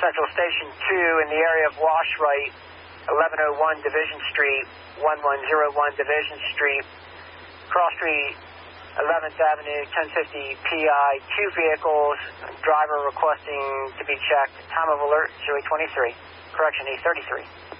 Central Station 2 in the area of Washwright, 1101 Division Street, 1101 Division Street, Cross Street, 11th Avenue, 1050 PI, 2 vehicles, driver requesting to be checked. Time of alert 0823, correction 833.